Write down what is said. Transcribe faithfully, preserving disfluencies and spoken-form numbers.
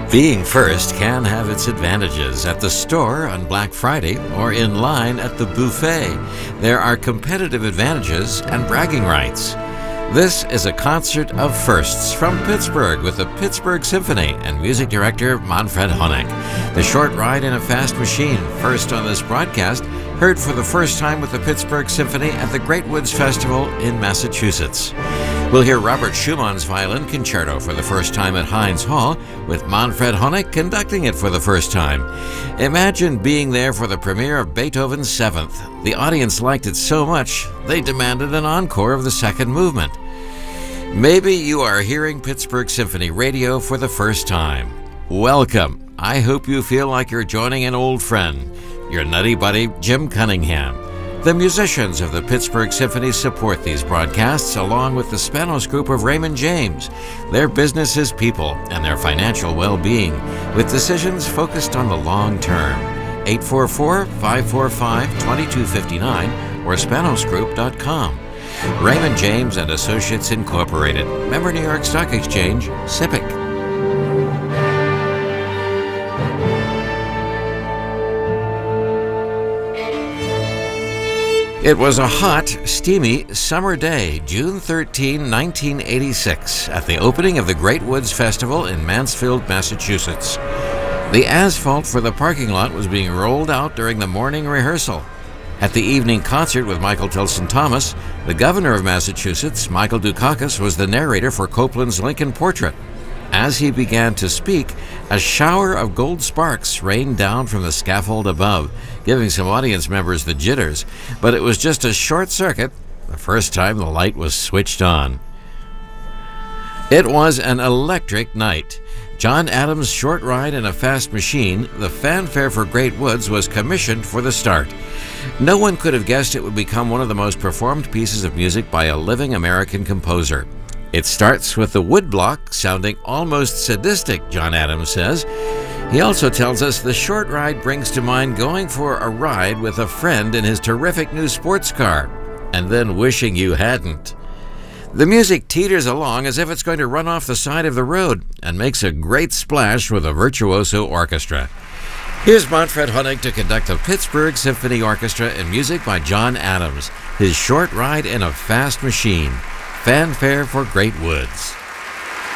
Being first can have its advantages at the store on Black Friday or in line at the buffet. There are competitive advantages and bragging rights. This is a concert of firsts from Pittsburgh with the Pittsburgh Symphony and music director Manfred Honeck. The Short Ride in a Fast Machine, first on this broadcast, heard for the first time with the Pittsburgh Symphony at the Great Woods Festival in Massachusetts. We'll hear Robert Schumann's Violin Concerto for the first time at Heinz Hall, with Manfred Honeck conducting it for the first time. Imagine being there for the premiere of Beethoven's Seventh. The audience liked it so much, they demanded an encore of the second movement. Maybe you are hearing Pittsburgh Symphony Radio for the first time. Welcome. I hope you feel like you're joining an old friend, your nutty buddy Jim Cunningham. The musicians of the Pittsburgh Symphony support these broadcasts along with the Spanos Group of Raymond James. Their business is people and their financial well-being, with decisions focused on the long term. eight four four, five four five, two two five nine or spanos group dot com. Raymond James and Associates Incorporated, member New York Stock Exchange, S I P C. It was a hot, steamy summer day, June thirteenth, nineteen eighty-six, at the opening of the Great Woods Festival in Mansfield, Massachusetts. The asphalt for the parking lot was being rolled out during the morning rehearsal. At the evening concert with Michael Tilson Thomas, the governor of Massachusetts, Michael Dukakis, was the narrator for Copland's Lincoln Portrait. As he began to speak, a shower of gold sparks rained down from the scaffold above, giving some audience members the jitters, but it was just a short circuit, the first time the light was switched on. It was an electric night. John Adams' Short Ride in a Fast Machine, the fanfare for Great Woods, was commissioned for the start. No one could have guessed it would become one of the most performed pieces of music by a living American composer. It starts with the woodblock sounding almost sadistic, John Adams says. He also tells us the short ride brings to mind going for a ride with a friend in his terrific new sports car, and then wishing you hadn't. The music teeters along as if it's going to run off the side of the road and makes a great splash with a virtuoso orchestra. Here's Manfred Honeck to conduct the Pittsburgh Symphony Orchestra in music by John Adams, his Short Ride in a Fast Machine. Fanfare for Great Woods.